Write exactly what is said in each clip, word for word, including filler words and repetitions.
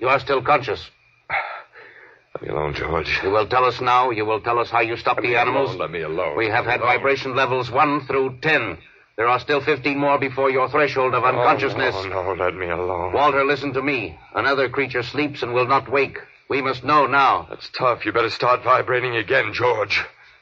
You are still conscious. Let me alone, George. You will tell us now. You will tell us how you stopped Let the animals. Alone. Let me alone. We have had alone. vibration levels one through ten. There are still fifteen more before your threshold of unconsciousness. Oh, no, no, let me alone. Walter, listen to me. Another creature sleeps and will not wake. We must know now. That's tough. You better start vibrating again, George.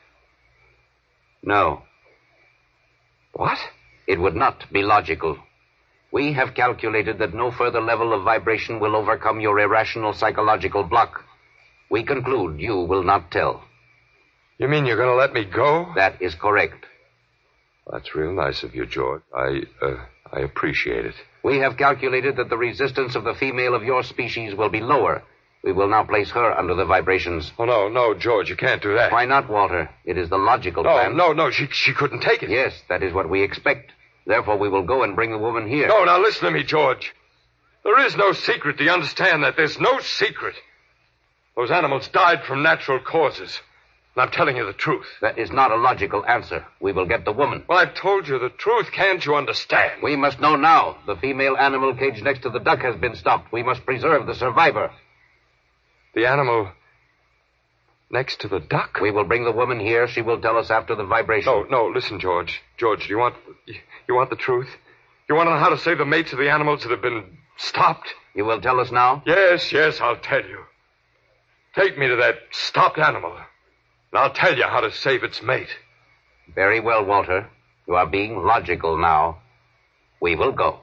No. What? It would not be logical. We have calculated that no further level of vibration will overcome your irrational psychological block. We conclude you will not tell. You mean you're going to let me go? That is correct. That's real nice of you, George. I, uh, I appreciate it. We have calculated that the resistance of the female of your species will be lower. We will now place her under the vibrations. Oh, no, no, George, you can't do that. Why not, Walter? It is the logical no, plan. No, no, no, she, she couldn't take it. Yes, that is what we expect. Therefore, we will go and bring the woman here. No, now listen to me, George. There is no secret. Do you understand that? There's no secret. Those animals died from natural causes. And I'm telling you the truth. That is not a logical answer. We will get the woman. Well, I've told you the truth. Can't you understand? We must know now. The female animal cage next to the duck has been stopped. We must preserve the survivor. The animal next to the duck? We will bring the woman here. She will tell us after the vibration. No, no, listen, George. George, do you want... You want the truth? You want to know how to save the mates of the animals that have been stopped? You will tell us now? Yes, yes, I'll tell you. Take me to that stopped animal, and I'll tell you how to save its mate. Very well, Walter. You are being logical now. We will go.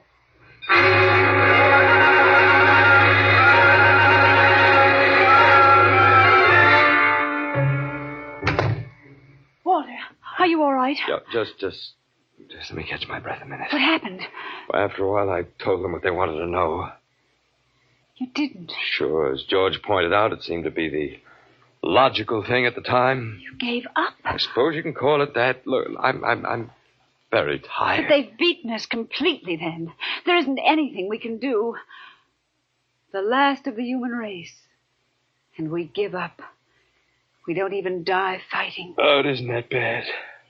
Walter, are you all right? Yeah, just, just, just let me catch my breath a minute. What happened? Well, after a while, I told them what they wanted to know. You didn't. Sure, as George pointed out, it seemed to be the logical thing at the time. You gave up? I suppose you can call it that. Look, I'm, I'm, I'm very tired. But they've beaten us completely then. There isn't anything we can do. The last of the human race. And we give up. We don't even die fighting. Oh, it isn't that bad.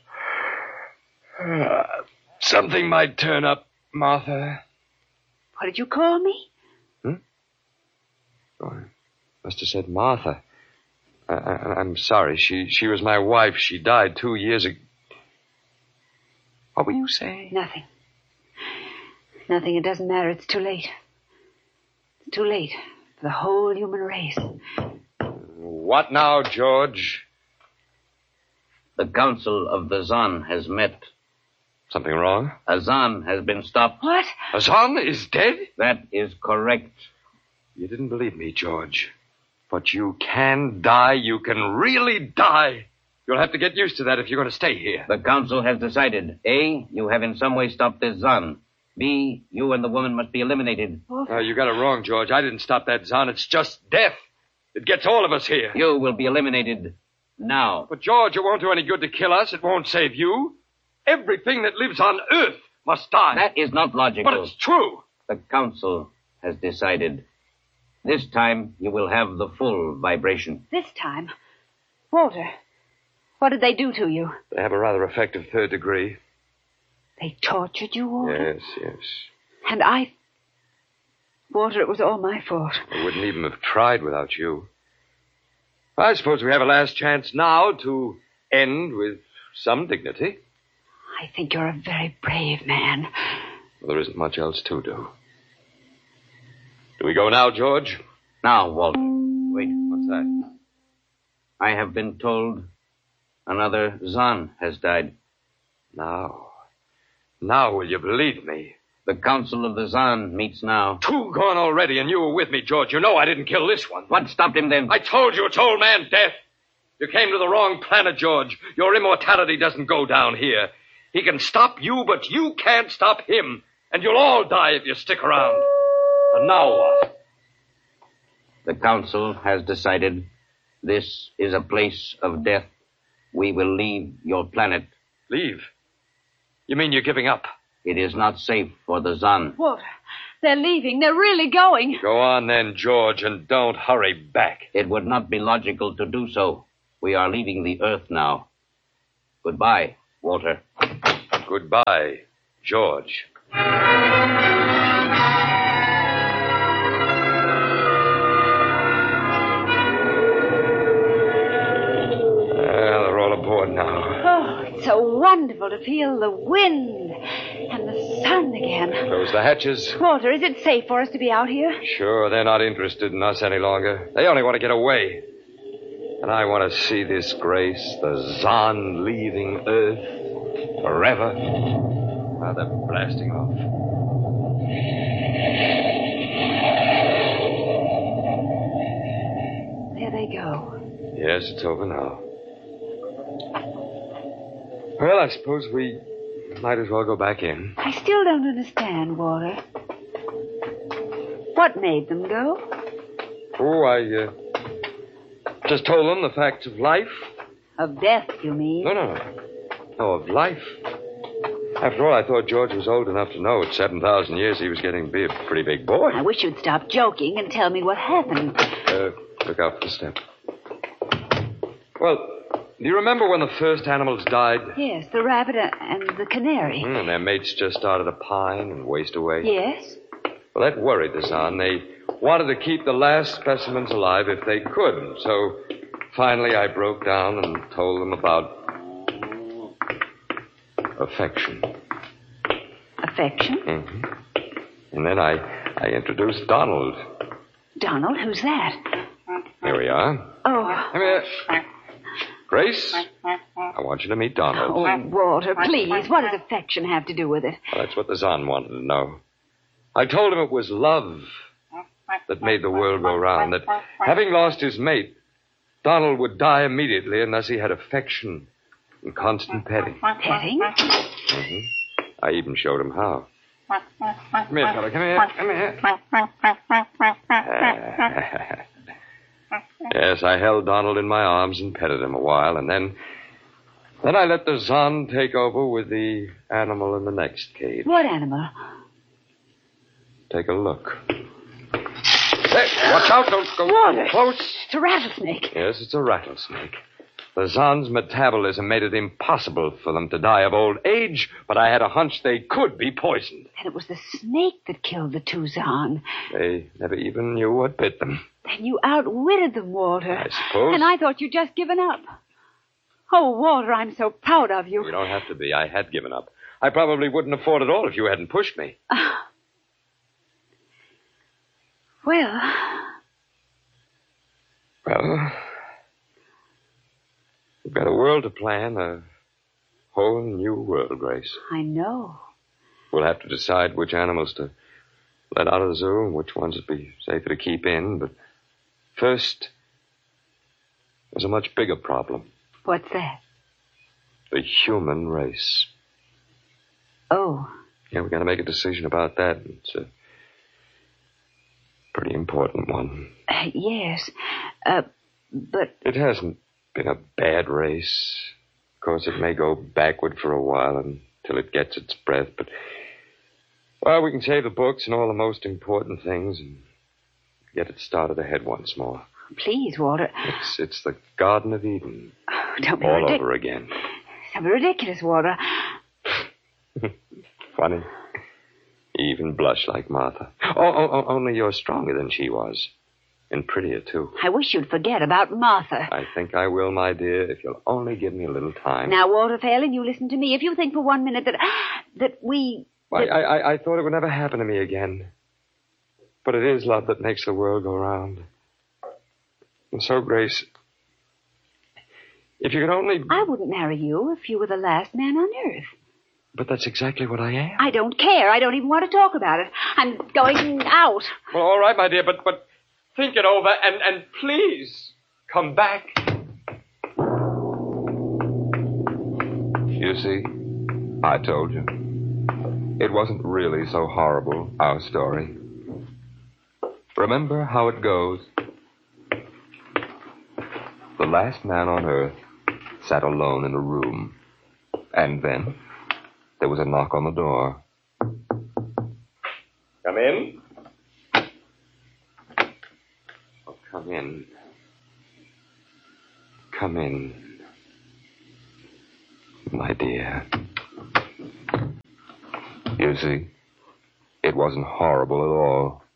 Uh, something might turn up, Martha. What did you call me? Hmm? Oh, I must have said Martha. I, I, I'm sorry. She she was my wife. She died two years ago. What were you saying? Nothing. Nothing. It doesn't matter. It's too late. It's too late for the whole human race. What now, George? The council of the Zan has met. Something wrong? Azan has been stopped. What? Azan is dead? That is correct. You didn't believe me, George. But you can die. You can really die. You'll have to get used to that if you're going to stay here. The council has decided. A, you have in some way stopped this Zan. B, you and the woman must be eliminated. Uh, you got it wrong, George. I didn't stop that Zan. It's just death. It gets all of us here. You will be eliminated now. But, George, it won't do any good to kill us. It won't save you. Everything that lives on Earth must die. That is not logical. But it's true. The council has decided. This time, you will have the full vibration. This time? Walter, what did they do to you? They have a rather effective third degree. They tortured you, Walter? Yes, yes. And I... Walter, it was all my fault. I wouldn't even have tried without you. I suppose we have a last chance now to end with some dignity. I think you're a very brave man. Well, there isn't much else to do. Do we go now, George? Now, Walter. Wait. What's that? I have been told another Zan has died. Now. Now will you believe me? The council of the Zan meets now. Two gone already, and you were with me, George. You know I didn't kill this one. What stopped him then? I told you it's old man death. You came to the wrong planet, George. Your immortality doesn't go down here. He can stop you, but you can't stop him. And you'll all die if you stick around. And now what? The council has decided this is a place of death. We will leave your planet. Leave? You mean you're giving up? It is not safe for the Zan. Walter, they're leaving. They're really going. Go on then, George, and don't hurry back. It would not be logical to do so. We are leaving the Earth now. Goodbye, Walter. Goodbye, George. more now. Oh, it's so wonderful to feel the wind and the sun again. Close the hatches. Walter, is it safe for us to be out here? Sure, they're not interested in us any longer. They only want to get away. And I want to see this, Grace, the Zon leaving Earth forever. Now they're blasting off. There they go. Yes, it's over now. Well, I suppose we might as well go back in. I still don't understand, Walter. What made them go? Oh, I uh, just told them the facts of life. Of death, you mean? No, no, no. No, of life. After all, I thought George was old enough to know at seven thousand years he was getting to be a pretty big boy. I wish you'd stop joking and tell me what happened. Uh, look out for the step. Well, do you remember when the first animals died? Yes, the rabbit and the canary. Mm, and their mates just started to pine and waste away? Yes? Well, that worried the Zon. They wanted to keep the last specimens alive if they could. So finally I broke down and told them about affection. Affection? Mm-hmm. And then I, I introduced Donald. Donald? Who's that? Here we are. Oh. Come here. Grace, I want you to meet Donald. Oh, Walter, please. What does affection have to do with it? Well, that's what the Zon wanted to know. I told him it was love that made the world go round, that having lost his mate, Donald would die immediately unless he had affection and constant petting. Petting? Mm-hmm. I even showed him how. Come here, fella. Come here. Come here. Yes, I held Donald in my arms and petted him a while, and then... Then I let the Zon take over with the animal in the next cage. What animal? Take a look. Hey, watch out. Don't go Walter. close. It's a rattlesnake. Yes, it's a rattlesnake. The Zon's metabolism made it impossible for them to die of old age, but I had a hunch they could be poisoned. Then it was the snake that killed the two Zon. They never even knew what bit them. Then you outwitted them, Walter. I suppose. And I thought you'd just given up. Oh, Walter, I'm so proud of you. You don't have to be. I had given up. I probably wouldn't have fought at all if you hadn't pushed me. Uh, well... Well... We've got a world to plan, a whole new world, Grace. I know. We'll have to decide which animals to let out of the zoo and which ones would be safer to keep in. But first, there's a much bigger problem. What's that? The human race. Oh. Yeah, we've got to make a decision about that. It's a pretty important one. Uh, yes. Uh, but... It hasn't been a bad race. Of course, it may go backward for a while until it gets its breath, but... Well, we can save the books and all the most important things and get it started ahead once more. Please, Walter. It's it's the Garden of Eden. Oh, don't be all ridic- over again. Don't be ridiculous, Walter. Funny. You even blush like Martha. Oh, oh, oh, only you're stronger than she was. And prettier, too. I wish you'd forget about Martha. I think I will, my dear, if you'll only give me a little time. Now, Walter Phelan, you listen to me. If you think for one minute that that we... Why, that... I, I, I thought it would never happen to me again. But it is love that makes the world go round. And so, Grace, if you could only... I wouldn't marry you if you were the last man on earth. But that's exactly what I am. I don't care. I don't even want to talk about it. I'm going out. Well, all right, my dear, but... but... Think it over, and, and please, come back. You see, I told you. It wasn't really so horrible, our story. Remember how it goes. The last man on Earth sat alone in a room. And then there was a knock on the door. Come in. Come in. Come in. My dear. You see, it wasn't horrible at all.